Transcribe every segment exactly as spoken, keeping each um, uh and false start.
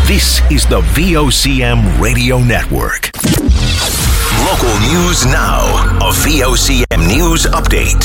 This is the V O C M Radio Network. Local news now. A V O C M News Update.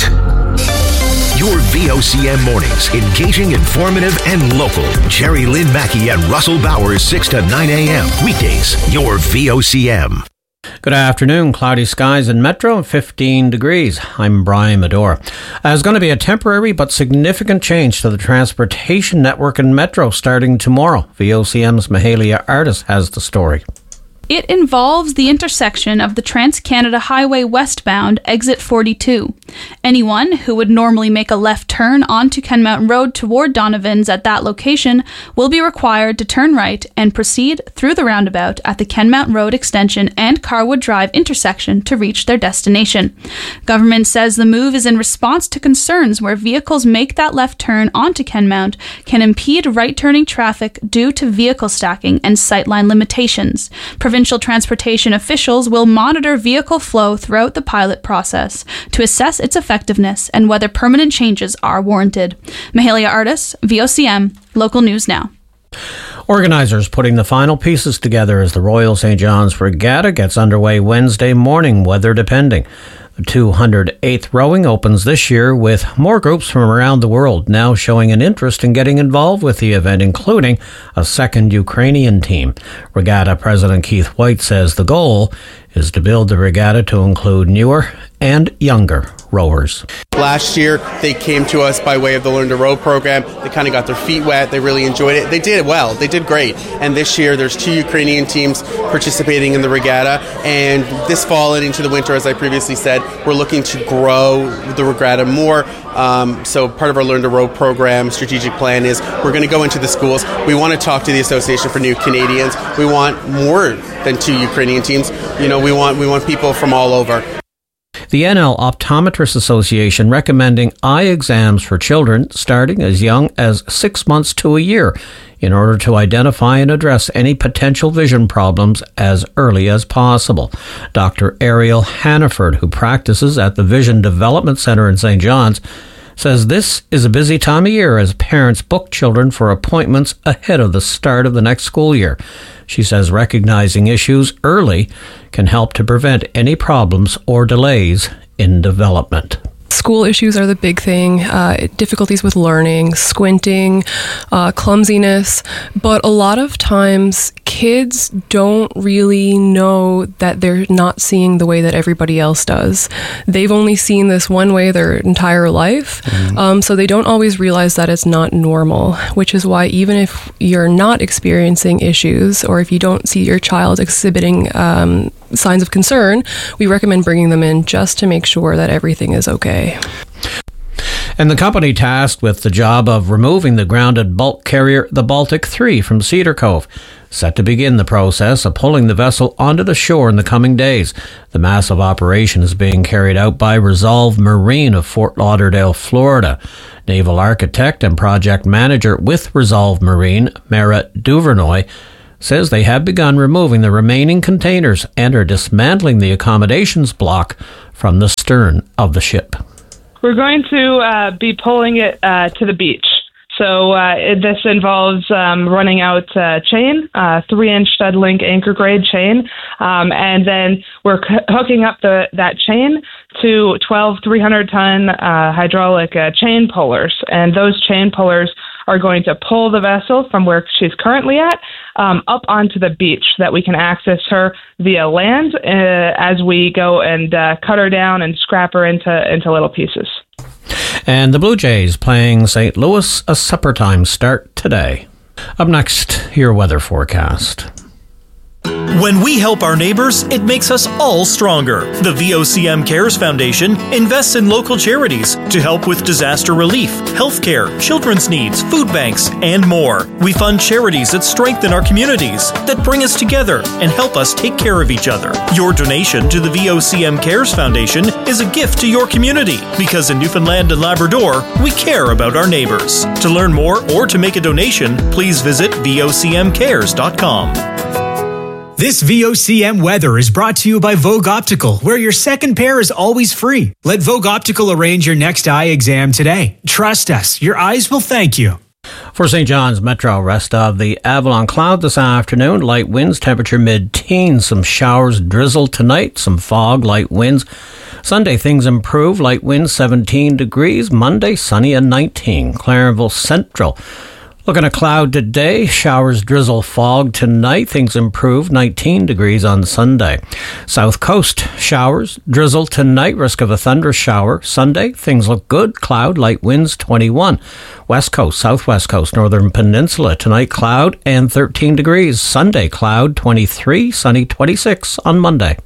Your V O C M mornings, engaging, informative, and local. Jerry Lynn Mackey and Russell Bowers, six to nine a.m. Weekdays, your V O C M. Good afternoon. Cloudy skies in Metro, fifteen degrees. I'm Brian Medora. There's going to be a temporary but significant change to the transportation network in Metro starting tomorrow. V O C M's Mahalia Artis has the story. It involves the intersection of the Trans-Canada Highway westbound exit forty-two. Anyone who would normally make a left turn onto Ken Mountain Road toward Donovan's at that location will be required to turn right and proceed through the roundabout at the Ken Mountain Road extension and Carwood Drive intersection to reach their destination. Government says the move is in response to concerns where vehicles make that left turn onto Ken Mount can impede right-turning traffic due to vehicle stacking and sightline limitations. Provincial transportation officials will monitor vehicle flow throughout the pilot process to assess its effectiveness and whether permanent changes are warranted. Mahalia Artis, V O C M, Local News Now. Organisers putting the final pieces together as the Royal Saint John's Regatta gets underway Wednesday morning, weather depending. The two hundred eighth rowing opens this year with more groups from around the world now showing an interest in getting involved with the event, including a second Ukrainian team. Regatta President Keith White says the goal is to build the regatta to include newer and younger rowers. Last year, they came to us by way of the Learn to Row program. They kind of got their feet wet. They really enjoyed it. They did it well. They did great. And this year, there's two Ukrainian teams participating in the regatta. And this fall and into the winter, as I previously said, we're looking to grow the regatta more. Um, so part of our Learn to Row program strategic plan is we're going to go into the schools. We want to talk to the Association for New Canadians. We want more than two Ukrainian teams. You know, we want we want people from all over. The N L Optometrists Association recommending eye exams for children starting as young as six months to a year in order to identify and address any potential vision problems as early as possible. Doctor Ariel Hannaford, who practices at the Vision Development Centre in Saint John's, says this is a busy time of year as parents book children for appointments ahead of the start of the next school year. She says recognizing issues early can help to prevent any problems or delays in development. School issues are the big thing, uh, difficulties with learning, squinting, uh, clumsiness, but a lot of times kids don't really know that they're not seeing the way that everybody else does. They've only seen this one way their entire life, mm-hmm. um, so they don't always realize that it's not normal, which is why even if you're not experiencing issues or if you don't see your child exhibiting um, signs of concern, we recommend bringing them in just to make sure that everything is okay. And the company tasked with the job of removing the grounded bulk carrier, the Baltic three, from Cedar Cove, set to begin the process of pulling the vessel onto the shore in the coming days. The massive operation is being carried out by Resolve Marine of Fort Lauderdale, Florida. Naval architect and project manager with Resolve Marine, Mara Duvernoy, says they have begun removing the remaining containers and are dismantling the accommodations block from the stern of the ship. We're going to uh, be pulling it uh, to the beach. So uh, it, this involves um, running out uh, chain, uh, three-inch stud link anchor grade chain, um, and then we're c- hooking up the that chain to twelve three hundred ton uh, hydraulic uh, chain pullers, and those chain pullers are going to pull the vessel from where she's currently at um, up onto the beach so that we can access her via land uh, as we go and uh, cut her down and scrap her into, into little pieces. And the Blue Jays playing Saint Louis, a supper time start today. Up next, your weather forecast. When we help our neighbors, it makes us all stronger. The V O C M Cares Foundation invests in local charities to help with disaster relief, healthcare, children's needs, food banks, and more. We fund charities that strengthen our communities, that bring us together and help us take care of each other. Your donation to the V O C M Cares Foundation is a gift to your community, because in Newfoundland and Labrador, we care about our neighbors. To learn more or to make a donation, please visit V O C M cares dot com. This V O C M weather is brought to you by Vogue Optical, where your second pair is always free. Let Vogue Optical arrange your next eye exam today. Trust us, your eyes will thank you. For Saint John's Metro, rest of the Avalon cloud this afternoon. Light winds, temperature mid-teens. Some showers, drizzle tonight. Some fog, light winds. Sunday, things improve. Light winds, seventeen degrees. Monday, sunny and nineteen. Clarenville Central. Looking at cloud today, showers, drizzle, fog tonight. Things improve, nineteen degrees on Sunday. South Coast, showers, drizzle tonight, risk of a thunder shower. Sunday, things look good, cloud, light winds, twenty-one. West Coast, Southwest Coast, Northern Peninsula, tonight cloud and thirteen degrees. Sunday, cloud, twenty-three, sunny, twenty-six on Monday.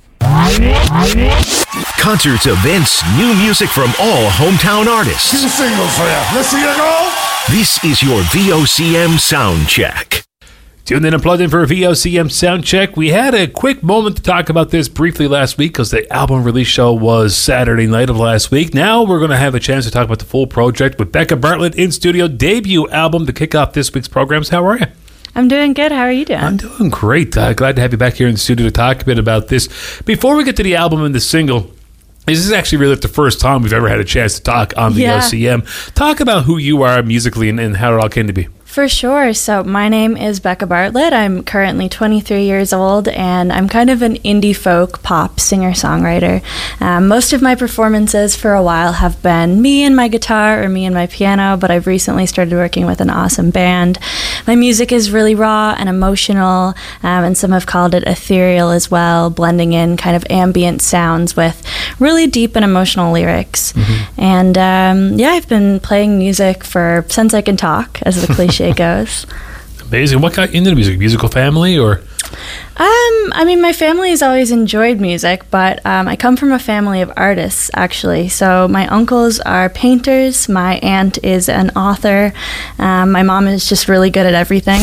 Concerts, events, new music from all hometown artists. Two singles for you. Let's see you go. This is your V O C M Sound Check. Tuned in and plugged in for a V O C M Sound Check. We had a quick moment to talk about this briefly last week because the album release show was Saturday night of last week. Now we're going to have a chance to talk about the full project with Becca Bartlett in studio. Debut album to kick off this week's programs. How are you? I'm doing good. How are you doing? I'm doing great. Uh, glad to have you back here in the studio to talk a bit about this. Before we get to the album and the single, this is actually really the first time we've ever had a chance to talk on the yeah. O C M. Talk about who you are musically and, and how it all came to be. For sure. So my name is Becca Bartlett. I'm currently twenty-three years old, and I'm kind of an indie folk pop singer-songwriter. Um, most of my performances for a while have been me and my guitar or me and my piano, but I've recently started working with an awesome band. My music is really raw and emotional, um, and some have called it ethereal as well, blending in kind of ambient sounds with really deep and emotional lyrics. Mm-hmm. And um, yeah, I've been playing music for since I can talk, as the cliche goes. Amazing. What got you into the music? Musical family or? Um, I mean, my family has always enjoyed music, but um, I come from a family of artists, actually. So my uncles are painters. My aunt is an author. Um, my mom is just really good at everything.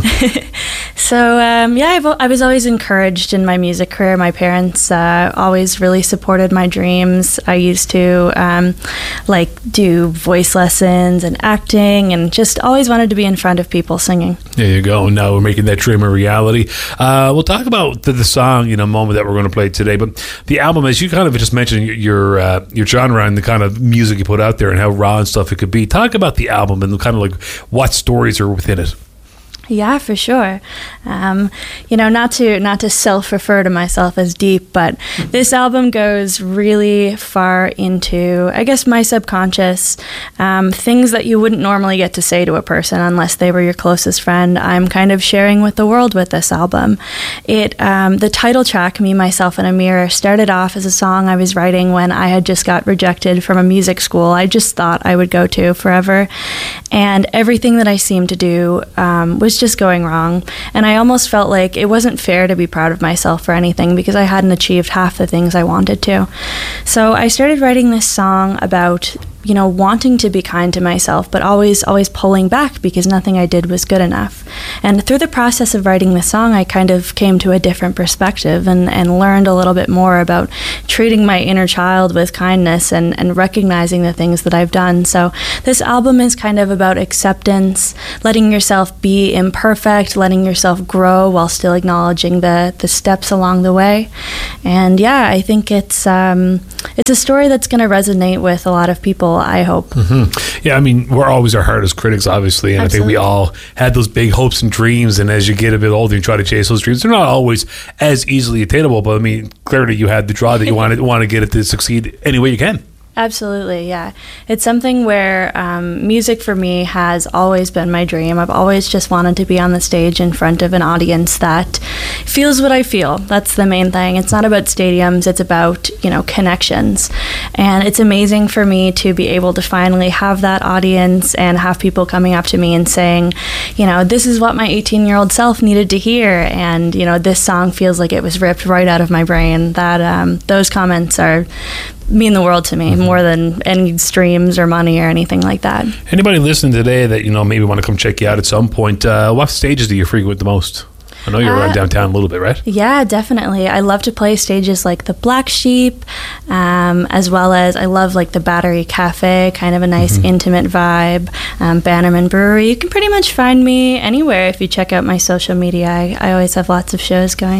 So, um, yeah, I've, I was always encouraged in my music career. My parents uh, always really supported my dreams. I used to, um, like, do voice lessons and acting and just always wanted to be in front of people singing. There you go. Now we're making that dream a reality. Uh, we'll talk about the, the song in a moment that we're going to play today, but the album, as you kind of just mentioned, your your, uh, your genre and the kind of music you put out there and how raw and stuff it could be. Talk about the album and kind of like what stories are within it. Yeah, for sure. Um, you know, not to not to self-refer to myself as deep, but this album goes really far into, I guess, my subconscious, um, things that you wouldn't normally get to say to a person unless they were your closest friend. I'm kind of sharing with the world with this album. It, um, the title track, Me, Myself, and a Mirror, started off as a song I was writing when I had just got rejected from a music school I just thought I would go to forever, and everything that I seemed to do um, was just going wrong, and I almost felt like it wasn't fair to be proud of myself for anything because I hadn't achieved half the things I wanted to. So I started writing this song about, you know, wanting to be kind to myself, but always, always pulling back because nothing I did was good enough. And through the process of writing the song, I kind of came to a different perspective and, and learned a little bit more about treating my inner child with kindness and, and recognizing the things that I've done. So this album is kind of about acceptance, letting yourself be imperfect, letting yourself grow while still acknowledging the, the steps along the way. And yeah, I think it's um, it's a story that's going to resonate with a lot of people, I hope. Mm-hmm. Yeah, I mean, we're always our hardest critics, obviously, and Absolutely. I think we all had those big hopes and dreams, and as you get a bit older, you try to chase those dreams. They're not always as easily attainable, but I mean, clearly you had the draw that you wanted want to get it to succeed any way you can. Absolutely, yeah. It's something where um, music for me has always been my dream. I've always just wanted to be on the stage in front of an audience that feels what I feel. That's the main thing. It's not about stadiums, it's about, you know, connections. And it's amazing for me to be able to finally have that audience and have people coming up to me and saying, you know, this is what my eighteen-year-old self needed to hear. And, you know, this song feels like it was ripped right out of my brain. That um, those comments are mean the world to me, mm-hmm. more than any streams or money or anything like that. Anybody listening today that, you know, maybe want to come check you out at some point, uh, what stages do you frequent the most? I know you're uh, around downtown a little bit, right? Yeah, definitely. I love to play stages like the Black Sheep, um, as well as I love like the Battery Cafe, kind of a nice mm-hmm. intimate vibe. Um, Bannerman Brewery. You can pretty much find me anywhere if you check out my social media. I, I always have lots of shows going on.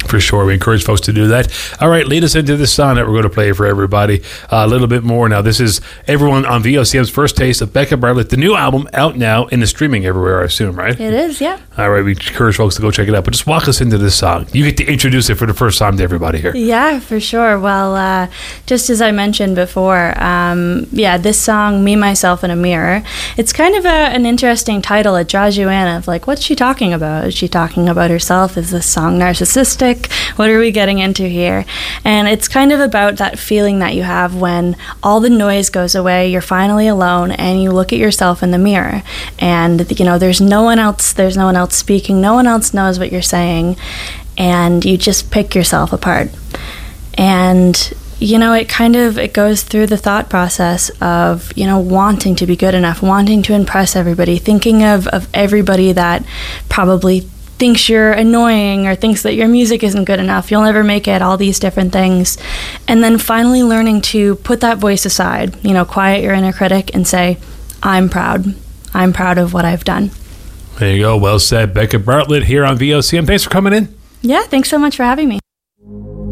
For sure. We encourage folks to do that. All right, lead us into this song that we're going to play for everybody uh, a little bit more. Now, this is everyone on V O C M's first taste of Becca Bartlett, the new album out now in the streaming everywhere, I assume, right? It is, yeah. All right, we encourage folks to go check it out. But just walk us into this song. You get to introduce it for the first time to everybody here. Yeah, for sure. Well, uh, just as I mentioned before, um, yeah, this song, Me, Myself, and a Mirror, it's kind of a, an interesting title. It draws you in of like, what's she talking about? Is she talking about herself? Is this song narcissistic? What are we getting into here? And it's kind of about that feeling that you have when all the noise goes away, you're finally alone, and you look at yourself in the mirror. And, you know, there's no one else, there's no one else speaking, no one else knows what you're saying, and you just pick yourself apart. And, you know, it kind of, it goes through the thought process of, you know, wanting to be good enough, wanting to impress everybody, thinking of, of everybody that probably thinks you're annoying or thinks that your music isn't good enough, you'll never make it, all these different things. And then finally learning to put that voice aside, you know, quiet your inner critic and say, I'm proud. I'm proud of what I've done. There you go. Well said. Becca Bartlett here on V O C M. Thanks for coming in. Yeah, thanks so much for having me.